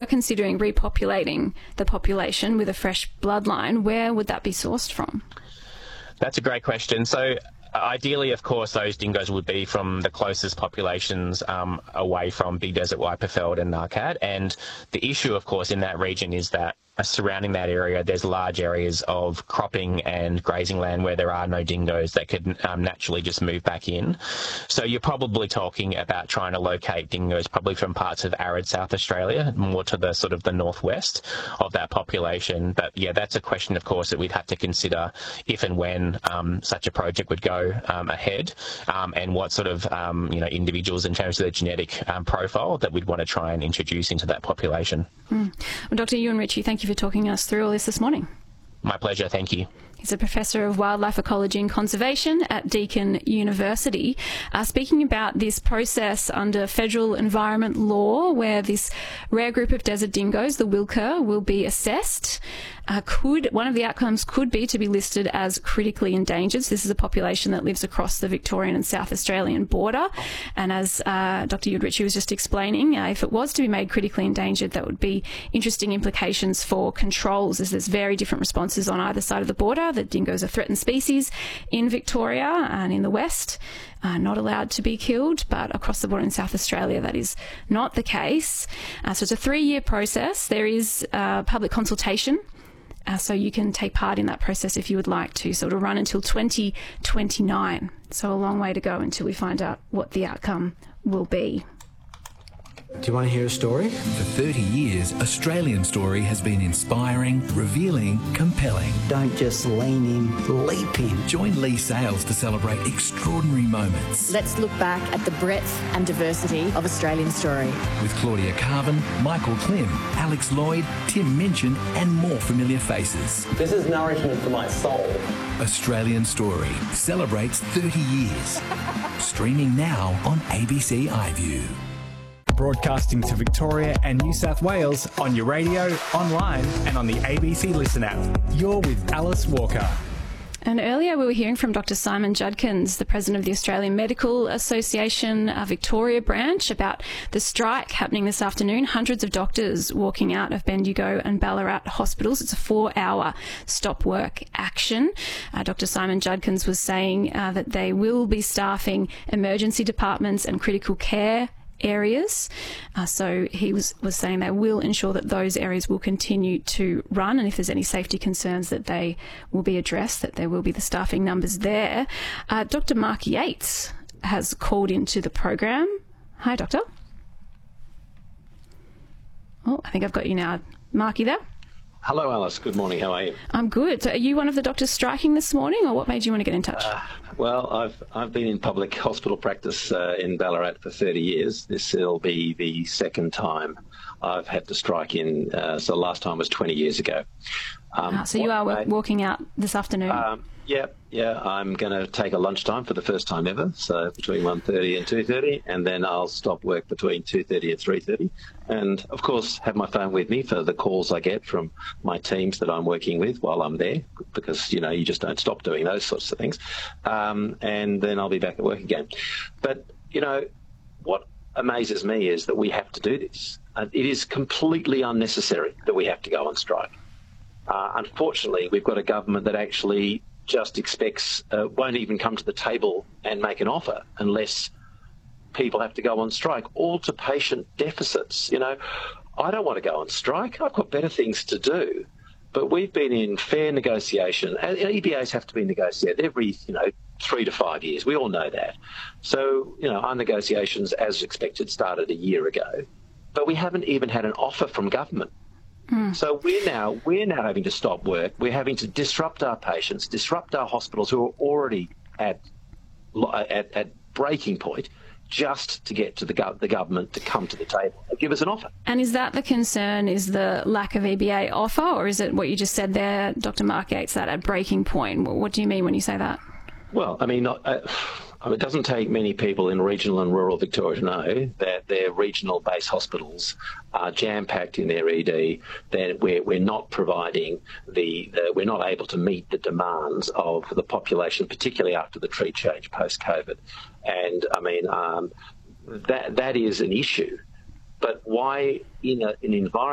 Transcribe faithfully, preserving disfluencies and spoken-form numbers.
considering repopulating the population with a fresh bloodline, where would that be sourced from? That's a great question. So ideally, of course, those dingoes would be from the closest populations um, away from Big Desert Weiperfeld and Narcat. And the issue, of course, in that region is that uh, surrounding that area, there's large areas of cropping and grazing land where there are no dingoes that could um, naturally just move back in. So you're probably talking about trying to locate dingoes probably from parts of arid South Australia, more to the sort of the northwest of that population. But yeah, that's a question, of course, that we'd have to consider if and when um, such a project would go um, ahead, um, and what sort of um, you know individuals in terms of their genetic um, profile that we'd want to try and introduce into that population. Mm. Well, Doctor Ewan Ritchie, thank you for talking us through all this this morning. My pleasure, thank you. He's a Professor of Wildlife Ecology and Conservation at Deakin University, uh, speaking about this process under federal environment law where this rare group of desert dingoes, the Wilka, will be assessed. Uh, could one of the outcomes could be to be listed as critically endangered. So this is a population that lives across the Victorian and South Australian border. And as uh, Doctor Ewan Ritchie was just explaining, uh, if it was to be made critically endangered, that would be interesting implications for controls, as there's very different responses on either side of the border. The dingoes are threatened species in Victoria and in the West, uh, not allowed to be killed, but across the border in South Australia, that is not the case. Uh, so it's a three-year process. There is uh, public consultation. Uh, so you can take part in that process if you would like to. So it'll run until twenty twenty-nine. So a long way to go until we find out what the outcome will be. Do you want to hear a story? For thirty years, Australian Story has been inspiring, revealing, compelling. Don't just lean in, leap in. Join Lee Sales to celebrate extraordinary moments. Let's look back at the breadth and diversity of Australian Story. With Claudia Carvin, Michael Klim, Alex Lloyd, Tim Minchin and more familiar faces. This is nourishment for my soul. Australian Story celebrates thirty years. Streaming now on A B C iView. Broadcasting to Victoria and New South Wales on your radio, online and on the A B C Listen app. You're with Alice Walker. And earlier we were hearing from Doctor Simon Judkins, the President of the Australian Medical Association uh, Victoria branch, about the strike happening this afternoon. Hundreds of doctors walking out of Bendigo and Ballarat hospitals. It's a four-hour stop work action. Uh, Doctor Simon Judkins was saying uh, that they will be staffing emergency departments and critical care areas. Uh, so he was, was saying they will ensure that those areas will continue to run, and if there's any safety concerns that they will be addressed, that there will be the staffing numbers there. Uh, Doctor Mark Yates has called into the program. Hi, Doctor. Oh, I think I've got you now. Mark, you there? Hello, Alice. Good morning. How are you? I'm good. So are you one of the doctors striking this morning, or what made you want to get in touch? Uh, well, I've I've been in public hospital practice uh, in Ballarat for thirty years. This will be the second time I've had to strike in. Uh, so the last time was twenty years ago. Um, ah, so you are I, walking out this afternoon? Um, yeah, yeah. I'm going to take a lunchtime for the first time ever, so between one thirty and two thirty, and then I'll stop work between two thirty and three thirty. And, of course, have my phone with me for the calls I get from my teams that I'm working with while I'm there, because, you know, you just don't stop doing those sorts of things. Um, and then I'll be back at work again. But, you know, what amazes me is that we have to do this. Uh, it is completely unnecessary that we have to go on strike. Uh, unfortunately, we've got a government that actually just expects, uh, won't even come to the table and make an offer unless people have to go on strike, all to patient deficits. You know, I don't want to go on strike. I've got better things to do. But we've been in fair negotiation. And E B As have to be negotiated every, you know, three to five years. We all know that. So, you know, our negotiations, as expected, started a year ago. But we haven't even had an offer from government. Mm. So we're now we're now having to stop work. We're having to disrupt our patients, disrupt our hospitals who are already at at, at breaking point, just to get to the, gov- the government to come to the table and give us an offer. And is that the concern, is the lack of E B A offer, or is it what you just said there, Doctor Mark Yates, that at breaking point? What do you mean when you say that? Well, I mean, uh, it doesn't take many people in regional and rural Victoria to know that their regional base hospitals are jam-packed in their E D, that we're, we're not providing the, the, we're not able to meet the demands of the population, particularly after the treat change post-COVID. And, I mean, um, that that is an issue. But why in a, an environment